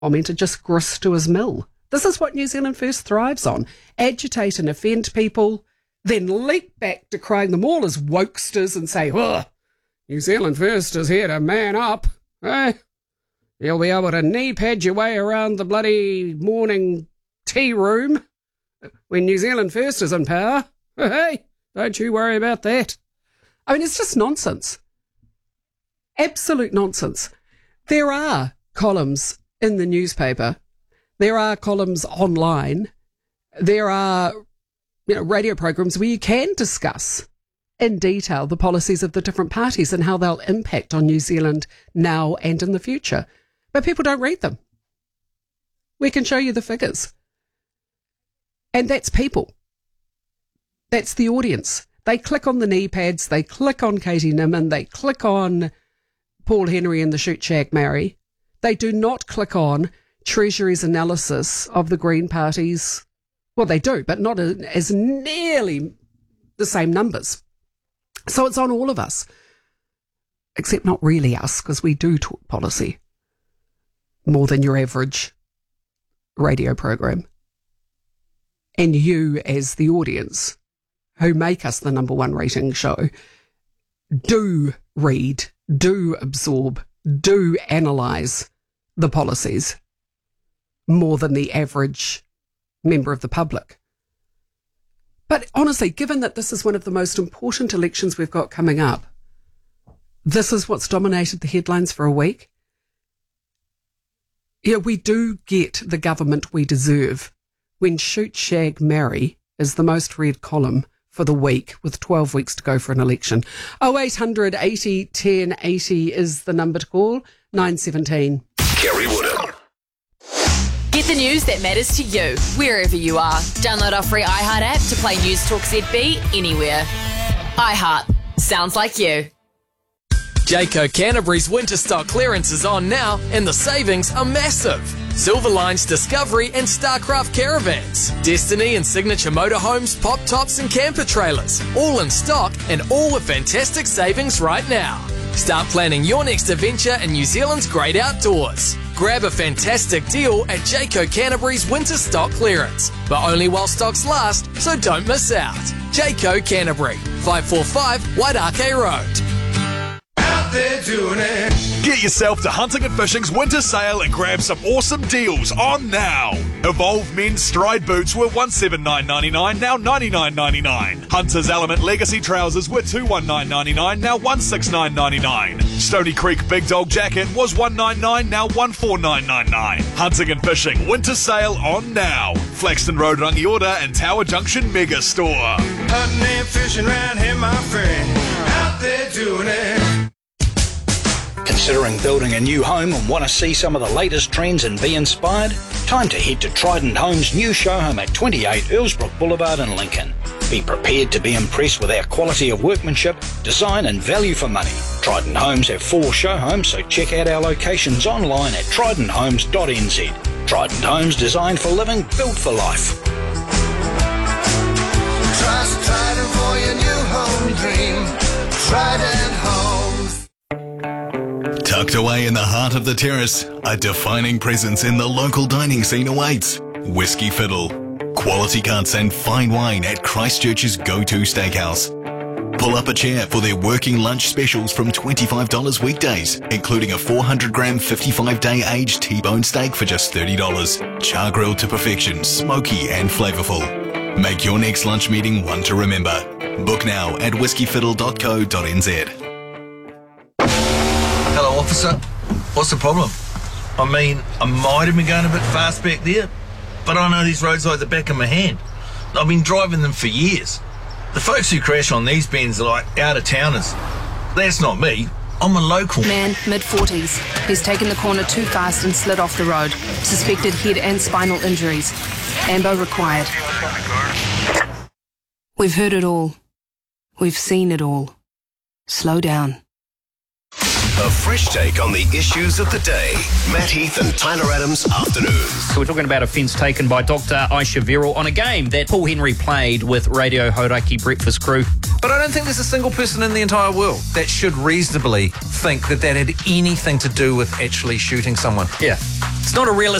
commented, just grist to his mill. This is what New Zealand First thrives on. Agitate and offend people, then leap back decrying them all as wokesters and say, oh, New Zealand First is here to man up. Eh? You'll be able to knee-pad your way around the bloody morning tea room when New Zealand First is in power. Hey, don't you worry about that. I mean, it's just nonsense. Absolute nonsense. There are columns in the newspaper. There are columns online. There are, radio programs where you can discuss in detail the policies of the different parties and how they'll impact on New Zealand now and in the future. But people don't read them. We can show you the figures. And that's people. That's the audience. They click on the knee pads, they click on Katie Nimmin, they click on Paul Henry and the Shoot Shag Marry. They do not click on Treasury's analysis of the Green Party's. Well, they do, but not as nearly the same numbers. So it's on all of us, except not really us, because we do talk policy more than your average radio program. And you, as the audience, who make us the number one rating show, do read, do absorb, do analyse the policies more than the average member of the public. But honestly, given that this is one of the most important elections we've got coming up, this is what's dominated the headlines for a week. Yeah, we do get the government we deserve when Shoot Shag Marry is the most read column for the week with 12 weeks to go for an election. 0800 80 10 80 is the number to call. 917. Kerry Woodham. Get the news that matters to you, wherever you are. Download our free iHeart app to play News Talk ZB anywhere. iHeart. Sounds like you. Jayco Canterbury's winter stock clearance is on now and the savings are massive. Silverline's Discovery and Starcraft caravans, Destiny and Signature motorhomes, pop tops and camper trailers, all in stock and all with fantastic savings right now. Start planning your next adventure in New Zealand's great outdoors. Grab a fantastic deal at Jayco Canterbury's winter stock clearance, but only while stocks last, so don't miss out. Jayco Canterbury, 545 Wairakei Road. They're doing it. Get yourself to Hunting and Fishing's winter sale and grab some awesome deals on now. Evolve men's stride boots were $179.99, now $99.99. Hunter's Element Legacy trousers were $219.99, now $169.99. Stony Creek Big Dog jacket was $199, now $149.99. Hunting and Fishing winter sale on now. Flaxton Road, Rangiora and Tower Junction Mega Store. Hunting and fishing round here, my friend. Out there doing it. Considering building a new home and want to see some of the latest trends and be inspired? Time to head to Trident Homes' new show home at 28 Earlsbrook Boulevard in Lincoln. Be prepared to be impressed with our quality of workmanship, design and value for money. Trident Homes have 4 show homes, so check out our locations online at tridenthomes.nz. Trident Homes, designed for living, built for life. Trust Trident for your new home dream. Trident Homes. Tucked away in the heart of the terrace, a defining presence in the local dining scene awaits. Whiskey Fiddle. Quality cuts and fine wine at Christchurch's go-to steakhouse. Pull up a chair for their working lunch specials from $25 weekdays, including a 400-gram 55-day aged T-bone steak for just $30. Char grilled to perfection, smoky and flavourful. Make your next lunch meeting one to remember. Book now at whiskeyfiddle.co.nz. Hello, officer. What's the problem? I mean, I might have been going a bit fast back there, but I know these roads like the back of my hand. I've been driving them for years. The folks who crash on these bends are like out-of-towners. That's not me. I'm a local. Man, mid-40s. He's taken the corner too fast and slid off the road. Suspected head and spinal injuries. Ambo required. We've heard it all. We've seen it all. Slow down. A fresh take on the issues of the day. Matt Heath and Tyler Adams Afternoons. We're talking about offence taken by Dr. Aisha Verrill on a game that Paul Henry played with Radio Hauraki Breakfast Crew. But I don't think there's a single person in the entire world that should reasonably think that that had anything to do with actually shooting someone. Yeah. It's not a real